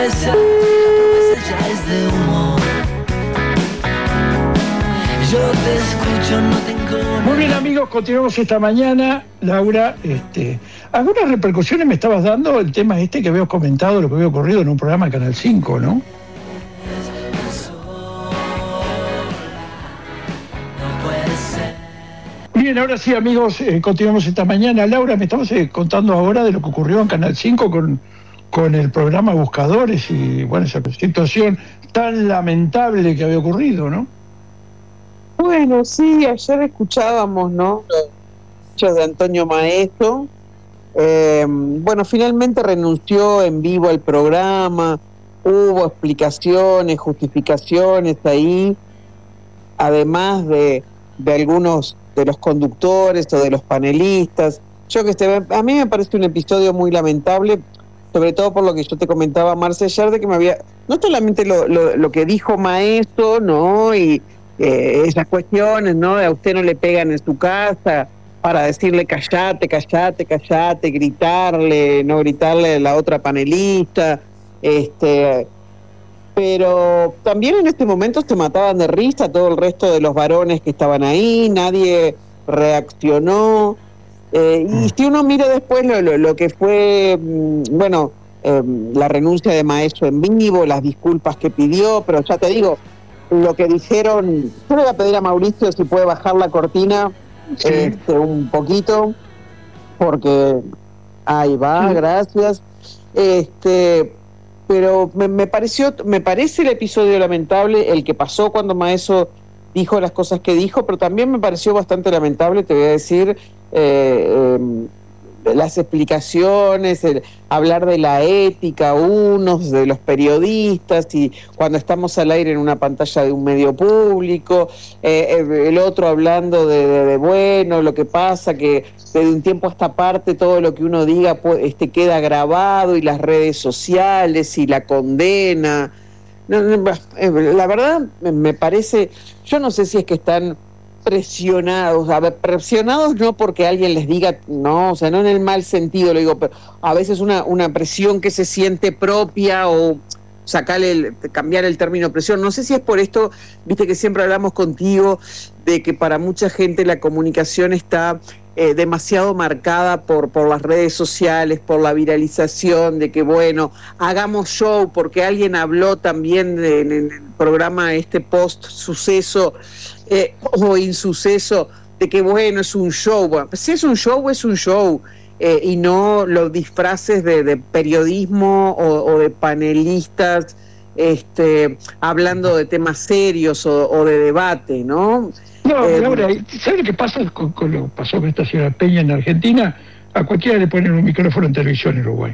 La promesa ya es de humo. Yo te escucho, no tengo... Muy bien, amigos, continuamos esta mañana. Laura, algunas repercusiones me estabas dando el tema que habías comentado, lo que había ocurrido en un programa de Canal 5, ¿no? Bien, ahora sí, amigos, continuamos esta mañana. Laura, me estabas contando ahora de lo que ocurrió en Canal 5 con el programa Buscadores y, bueno, esa situación tan lamentable que había ocurrido, ¿no? Bueno, sí, ayer escuchábamos, ¿no?, los hechos de Antonio Maeso. Bueno, finalmente renunció en vivo al programa, hubo explicaciones, justificaciones ahí, además de algunos de los conductores o de los panelistas. A mí me parece un episodio muy lamentable, sobre todo por lo que yo te comentaba, Marce, ayer, de que no solamente lo que dijo Maeso, ¿no?, y esas cuestiones, ¿no?, de a usted no le pegan en su casa, para decirle callate, gritarle, no gritarle a la otra panelista, pero también en este momento se mataban de risa todo el resto de los varones que estaban ahí, nadie reaccionó, y si uno mira después lo que fue, la renuncia de Maeso en vivo, las disculpas que pidió, pero ya te digo, lo que dijeron, yo le voy a pedir a Mauricio si puede bajar la cortina, sí, un poquito, porque ahí va, sí, gracias. Pero me parece el episodio lamentable, el que pasó cuando Maeso dijo las cosas que dijo, pero también me pareció bastante lamentable, te voy a decir, las explicaciones, hablar de la ética, unos de los periodistas, y cuando estamos al aire en una pantalla de un medio público, el otro hablando de bueno, lo que pasa, que desde un tiempo a esta parte todo lo que uno diga queda grabado, y las redes sociales, y la condena. La verdad me parece, yo no sé si es que están presionados, presionados no porque alguien les diga, no, o sea, no en el mal sentido, lo digo, pero a veces una presión que se siente propia, o cambiar el término presión, no sé si es por esto, viste que siempre hablamos contigo de que para mucha gente la comunicación está demasiado marcada por las redes sociales, por la viralización, de que bueno, hagamos show, porque alguien habló también en el programa post suceso o insuceso, de que bueno, es un show. Bueno, si es un show, es un show, y no los disfraces de periodismo o de panelistas hablando de temas serios o de debate, ¿no? No, Laura, ¿sabes lo que pasa con lo que pasó con esta señora Peña en Argentina? A cualquiera le ponen un micrófono en televisión en Uruguay.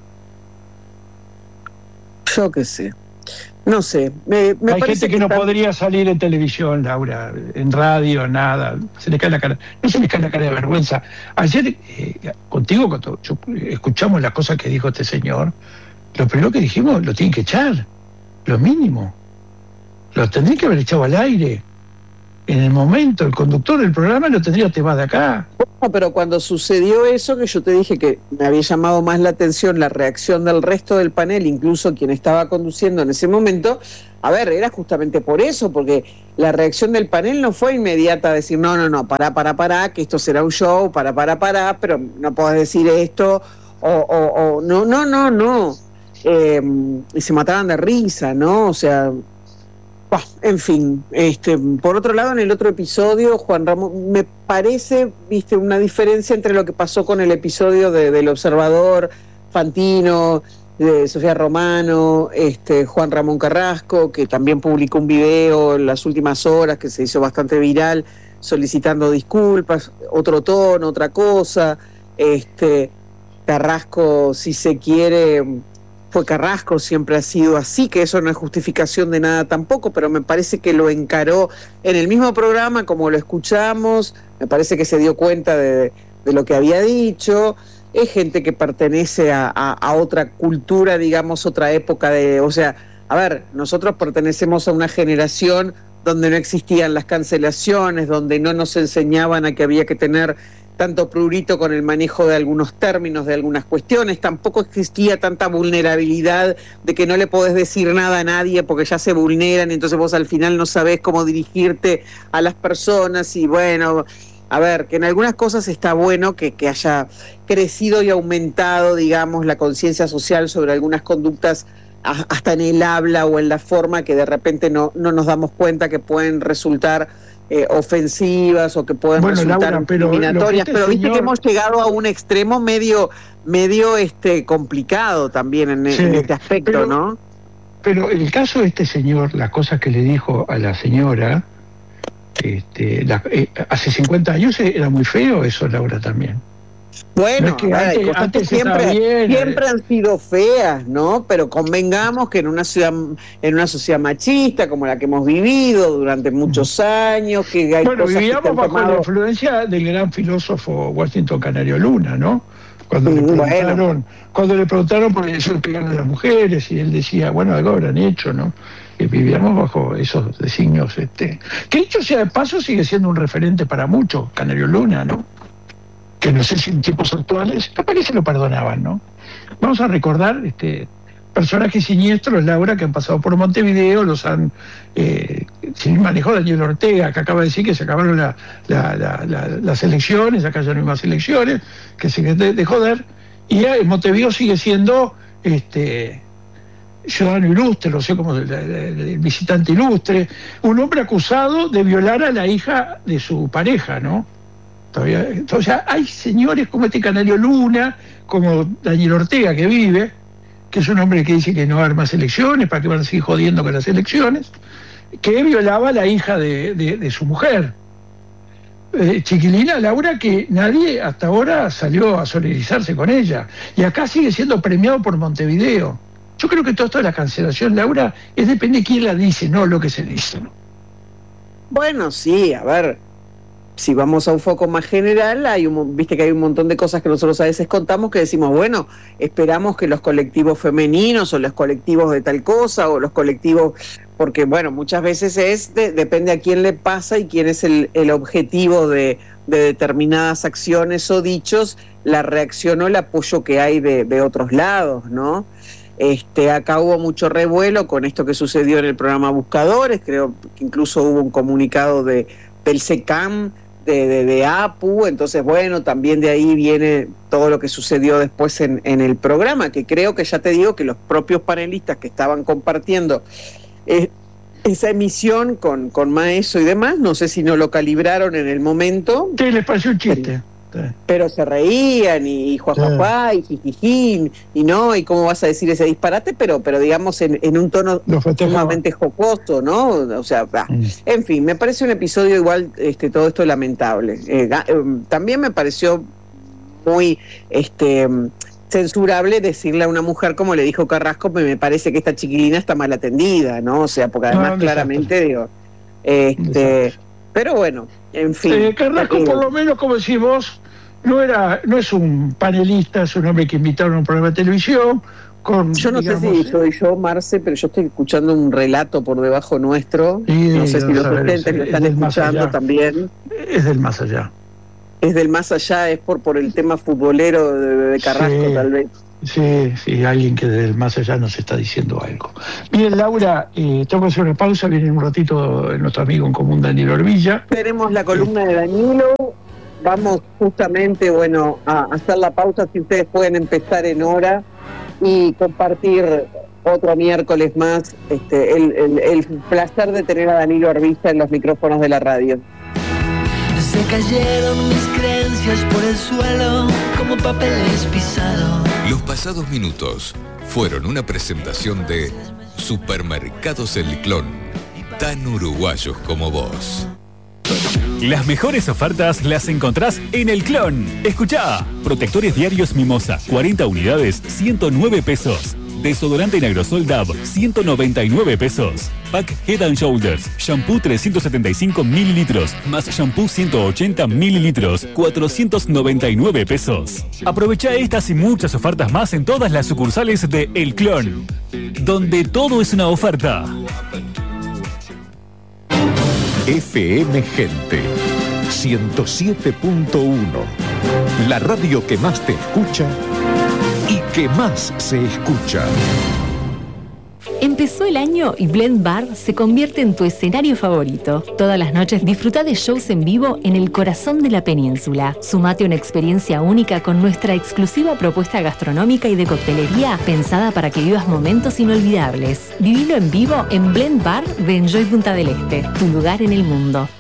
Yo qué sé. No sé. Hay gente que no podría salir en televisión, Laura, en radio, nada. Se le cae la cara. No se les cae la cara de vergüenza. Ayer, contigo, cuando escuchamos las cosas que dijo este señor, lo primero que dijimos, lo tienen que echar. Lo mínimo. Lo tendrían que haber echado al aire. En el momento, el conductor del programa lo tendría te vas de acá. No, pero cuando sucedió eso, que yo te dije que me había llamado más la atención la reacción del resto del panel, incluso quien estaba conduciendo en ese momento, era justamente por eso, porque la reacción del panel no fue inmediata, decir, no, pará, que esto será un show, pará, pero no podés decir esto, no. Y se mataban de risa, ¿no? O sea... en fin, por otro lado, en el otro episodio, Juan Ramón, me parece, una diferencia entre lo que pasó con el episodio del Observador, Fantino, de Sofía Romano, Juan Ramón Carrasco, que también publicó un video en las últimas horas que se hizo bastante viral, solicitando disculpas, otro tono, otra cosa. Carrasco, si se quiere... fue Carrasco, siempre ha sido así, que eso no es justificación de nada tampoco, pero me parece que lo encaró en el mismo programa como lo escuchamos, me parece que se dio cuenta de lo que había dicho. Es gente que pertenece a otra cultura, digamos, otra época nosotros pertenecemos a una generación donde no existían las cancelaciones, donde no nos enseñaban a que había que tener tanto prurito con el manejo de algunos términos, de algunas cuestiones, tampoco existía tanta vulnerabilidad de que no le podés decir nada a nadie porque ya se vulneran, entonces vos al final no sabés cómo dirigirte a las personas y bueno, a ver, que en algunas cosas está bueno que haya crecido y aumentado, digamos, la conciencia social sobre algunas conductas hasta en el habla o en la forma que de repente no nos damos cuenta que pueden resultar ofensivas o que pueden resultar discriminatorias, pero viste que hemos llegado a un extremo medio complicado también en este aspecto, ¿no? Pero el caso de este señor, las cosas que le dijo a la señora, hace 50 años era muy feo eso, Laura, también. Bueno, no es que antes siempre han sido feas, ¿no? Pero convengamos que en una sociedad machista como la que hemos vivido durante muchos años, que hay vivíamos bajo la influencia del gran filósofo Washington Canario Luna, ¿no? Cuando le preguntaron por eso de pegar a las mujeres, y él decía, bueno, algo habrán hecho, ¿no? Que vivíamos bajo esos designios, que dicho sea de paso sigue siendo un referente para muchos, Canario Luna, ¿no? Que no sé si en tiempos actuales, capaz que se lo perdonaban, ¿no? Vamos a recordar personajes siniestros, Laura, que han pasado por Montevideo, los han, sin manejó Daniel Ortega, que acaba de decir que se acabaron las elecciones, acá ya no hay más elecciones, que se de joder, y en Montevideo sigue siendo ciudadano ilustre, no sé cómo, el visitante ilustre, un hombre acusado de violar a la hija de su pareja, ¿no? Entonces hay señores como este Canario Luna, como Daniel Ortega, que vive, que es un hombre que dice que no va a haber más elecciones, para que van a seguir jodiendo con las elecciones, que violaba a la hija de su mujer. Chiquilina, Laura, que nadie hasta ahora salió a solidarizarse con ella. Y acá sigue siendo premiado por Montevideo. Yo creo que todo esto de la cancelación, Laura, depende de quién la dice, no lo que se dice, ¿no? Bueno, sí, a ver, si vamos a un foco más general, viste que hay un montón de cosas que nosotros a veces contamos que decimos, bueno, esperamos que los colectivos femeninos o los colectivos de tal cosa o los colectivos, porque bueno, muchas veces depende a quién le pasa y quién es el objetivo de determinadas acciones o dichos, la reacción o el apoyo que hay de otros lados, ¿no? Acá hubo mucho revuelo con esto que sucedió en el programa Buscadores, creo que incluso hubo un comunicado del SECAM, de APU, entonces bueno, también de ahí viene todo lo que sucedió después en el programa, que creo que ya te digo que los propios panelistas que estaban compartiendo esa emisión con Maeso y demás, no sé si no lo calibraron en el momento. Sí, les pareció un chiste. Pero se reían y juajuajá y jijijín y no, y cómo vas a decir ese disparate, pero digamos en un tono sumamente jocoso, ¿no? O sea, en fin, me parece un episodio igual, todo esto lamentable. También me pareció muy censurable decirle a una mujer, como le dijo Carrasco, me parece que esta chiquilina está mal atendida, ¿no? O sea, porque además claramente digo, pero bueno, en fin. Carrasco, por lo menos, como decís vos, no es un panelista, es un hombre que invitaron a un programa de televisión. Yo no sé si soy yo, Marce, pero yo estoy escuchando un relato por debajo nuestro. No sé si los oyentes lo están escuchando también. Es del más allá. Es del más allá, es por el tema futbolero de Carrasco, tal vez. Sí, alguien que del más allá nos está diciendo algo. Bien, Laura, tengo que hacer una pausa, viene un ratito nuestro amigo en común Daniel Orvilla. Tenemos la columna de Danilo, vamos justamente, a hacer la pausa, si ustedes pueden empezar en hora y compartir otro miércoles más, el placer de tener a Danilo Orvilla en los micrófonos de la radio. Se cayeron mis creencias por el suelo como papeles pisados. Los pasados minutos fueron una presentación de Supermercados El Clon, tan uruguayos como vos. Las mejores ofertas las encontrás en El Clon. Escuchá, protectores diarios Mimosa, 40 unidades, 109 pesos. Desodorante en aerosol Dove, 199 pesos. Pack Head and Shoulders, shampoo 375 mililitros, más shampoo 180 mililitros, 499 pesos. Aprovecha estas y muchas ofertas más en todas las sucursales de El Clon, donde todo es una oferta. FM Gente 107.1 la radio que más te escucha y que más se escucha. Empezó el año y Blend Bar se convierte en tu escenario favorito. Todas las noches disfruta de shows en vivo en el corazón de la península. Sumate a una experiencia única con nuestra exclusiva propuesta gastronómica y de coctelería pensada para que vivas momentos inolvidables. Vivilo en vivo en Blend Bar de Enjoy Punta del Este, tu lugar en el mundo.